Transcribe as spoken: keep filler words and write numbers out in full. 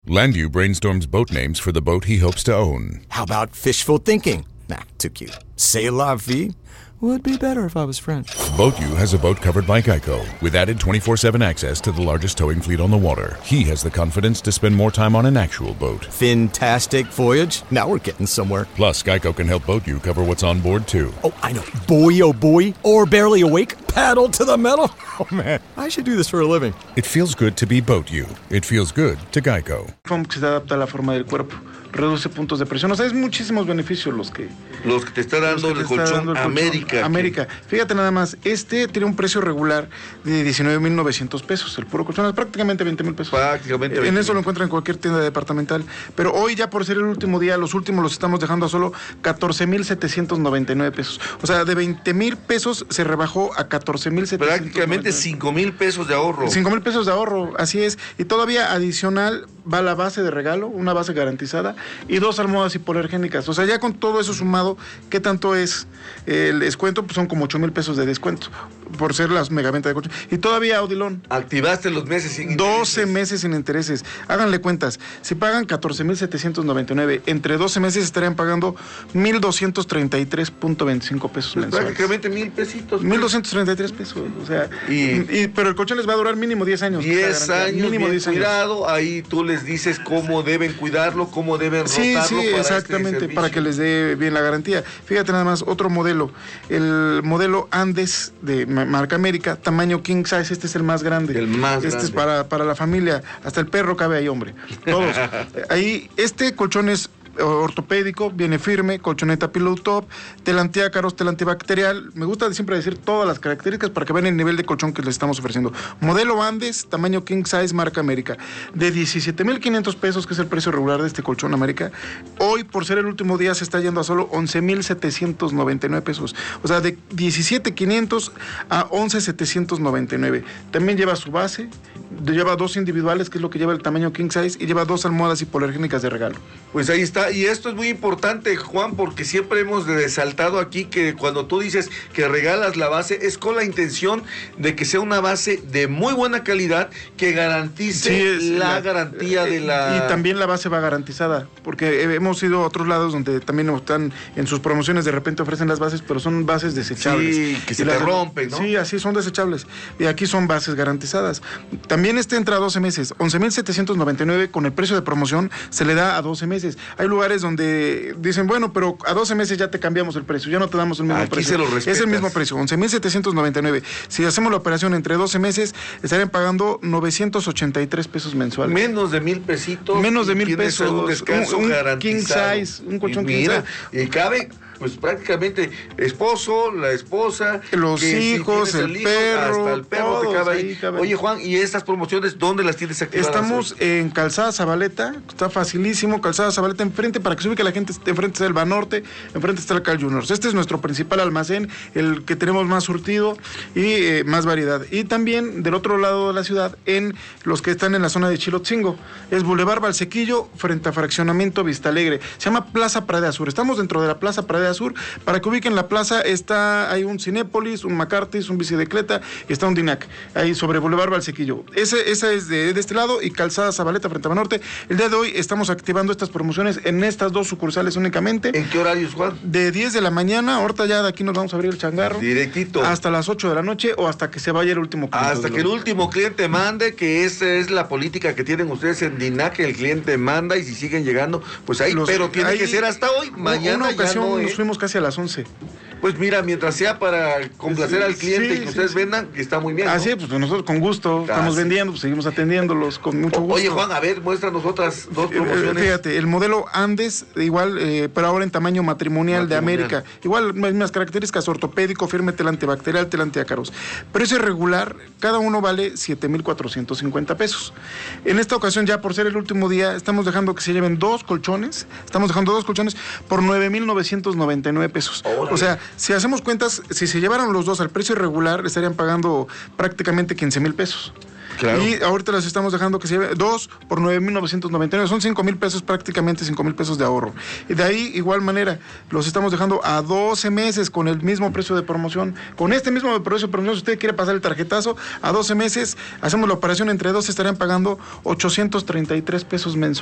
Landu brainstorms boat names for the boat he hopes to own. How about fishful thinking? Nah, too cute. C'est la vie would be better if I was French. BoatU has a boat covered by Geico with added twenty-four seven access to the largest towing fleet on the water. He has the confidence to spend more time on an actual boat. Fantastic voyage. Now we're getting somewhere. Plus, Geico can help BoatU cover what's on board, too. Oh, I know. Boy, oh boy. Or barely awake. Paddle to the metal. Oh, man. I should do this for a living. It feels good to be BoatU. It feels good to Geico. Foam que se adapta a la forma del cuerpo. Reduce puntos de presión. O sea, es muchísimos beneficios los que... Los que te está dando el colchón dando el América. Colchón América. Fíjate nada más, este tiene un precio regular de diecinueve mil novecientos pesos. El puro colchón es prácticamente veinte mil pesos. Prácticamente En veinte eso lo encuentran en cualquier tienda departamental. Pero hoy ya por ser el último día, los últimos los estamos dejando a solo catorce mil setecientos noventa y nueve pesos. O sea, de veinte mil pesos se rebajó a catorce mil setecientos noventa y nueve. Prácticamente cinco mil pesos de ahorro. cinco mil pesos de ahorro, así es. Y todavía adicional va la base de regalo, una base garantizada y dos almohadas hipoalergénicas. O sea, ya con todo eso sumado, ¿qué tanto es el descuento? Pues son como ocho mil pesos de descuento por ser las megaventa de colchón. Y todavía Audilón. Activaste los meses sin doce intereses. meses sin intereses. Háganle cuentas. Si pagan catorce mil setecientos noventa y nueve, entre doce meses estarían pagando mil doscientos treinta y tres punto veinticinco pesos Pues mensuales. prácticamente mil pesitos. mil doscientos treinta y tres pesos. O sea, Y- y, pero el colchón les va a durar mínimo diez años. diez Esa garantía, años, mínimo bien diez años. cuidado, ahí tú les dices cómo deben cuidarlo, cómo deben Sí, rotarlo sí, para exactamente, este para que les dé bien la garantía. Fíjate nada más, otro modelo, el modelo Andes de ma- marca América, tamaño king size, este es el más grande. El más Este grande. es para, para la familia, hasta el perro cabe ahí, hombre. Todos. Ahí, este colchón es ortopédico, viene firme, colchoneta pillow top, tela antiácaros, tela antibacterial. Me gusta siempre decir todas las características para que vean el nivel de colchón que les estamos ofreciendo. Modelo Andes, tamaño king size, marca América. De diecisiete mil quinientos pesos, que es el precio regular de este colchón América, hoy por ser el último día se está yendo a solo once mil setecientos noventa y nueve pesos. O sea, de diecisiete mil quinientos a once mil setecientos noventa y nueve. También lleva su base, lleva dos individuales, que es lo que lleva el tamaño king size, y lleva dos almohadas hipoalergénicas de regalo. Pues ahí está, y esto es muy importante, Juan, porque siempre hemos resaltado aquí que cuando tú dices que regalas la base, es con la intención de que sea una base de muy buena calidad, que garantice Sí, es la, la- garantía de la... Y también la base va garantizada, porque hemos ido a otros lados donde también están en sus promociones, de repente ofrecen las bases, pero son bases desechables. Sí, que se Y te las- rompen, ¿no? Sí, así son desechables. Y aquí son bases garantizadas. También este entra a doce meses, once mil setecientos noventa y nueve, con el precio de promoción se le da a doce meses. Hay lugares donde dicen, bueno, pero a doce meses ya te cambiamos el precio, ya no te damos el mismo Aquí precio. se lo Es respetas. el mismo precio, once mil setecientos noventa y nueve. Si hacemos la operación entre doce meses, estarían pagando novecientos ochenta y tres pesos mensuales. Menos de mil pesitos. Menos de y mil tienes pesos, Un descanso un- un garantizado. king size, un colchón y king mira, size. Y cabe, pues prácticamente, esposo, la esposa. Los que si hijos, tienes el hijo, perro, hasta el perro te todos cabe ahí. ahí caben. Oye, Juan, ¿y estas promociones dónde las tienes activadas? Estamos en Calzada Zabaleta, está facilísimo, Calzada Zabaleta enfrente, para que se ubique la gente, enfrente está el Banorte, enfrente está el Cal Juniors. Este es nuestro principal almacén, el que tenemos más surtido y eh, más variedad. Y también del otro lado de la ciudad, en los que están en la zona de Chilotzingo, es Boulevard Valsequillo, frente a Fraccionamiento Vista Alegre. Se llama Plaza Pradea Sur. Estamos dentro de la Plaza Pradea Sur. Para que ubiquen la plaza, está, hay un Cinépolis, un McCarthy's, un Bicicleta y está un Dinac, ahí sobre Boulevard Valsequillo. Ese, esa es de, de este lado, y Calzada Zabaleta frente a Banorte. El día de hoy estamos activando estas promociones en estas dos sucursales únicamente. ¿En qué horarios, Juan? De diez de la mañana, ahorita ya de aquí nos vamos a abrir el changarro. Directito. Hasta las ocho de la noche o hasta que se vaya el último cliente. Hasta que el último cliente mande, que esa es la política que tienen ustedes en Dinac, que el cliente manda, y si siguen llegando, pues ahí, Los- pero tiene ahí- que ser hasta hoy, mañana Una ocasión ya no, ¿eh? nos fuimos casi a las once. Pues mira, mientras sea para complacer Sí, al cliente sí, y que sí, ustedes sí. vendan, que está muy bien, ¿no? Así es, pues nosotros con gusto estamos sí. vendiendo, pues seguimos atendiéndolos con mucho gusto. Oye, Juan, a ver, muéstranos otras dos Eh, promociones. Fíjate, el modelo Andes, igual, eh, pero ahora en tamaño matrimonial, de Matrimonial. América. Igual, mismas características, ortopédico, firme, tela antibacterial, tela antiácaros. Precio regular, cada uno vale siete mil cuatrocientos cincuenta pesos. En esta ocasión, ya por ser el último día, estamos dejando que se lleven dos colchones, estamos dejando dos colchones por nueve mil novecientos noventa y nueve pesos. Órale. O sea, si hacemos cuentas, si se llevaran los dos al precio regular, estarían pagando prácticamente quince mil pesos. Claro. Y ahorita las estamos dejando que se lleve dos por nueve mil novecientos noventa y nueve. Son cinco mil pesos, prácticamente cinco mil pesos de ahorro. Y de ahí, igual manera, los estamos dejando a doce meses con el mismo precio de promoción. Con este mismo precio de promoción, si usted quiere pasar el tarjetazo, a doce meses, hacemos la operación entre dos, estarían pagando ochocientos treinta y tres pesos mensuales.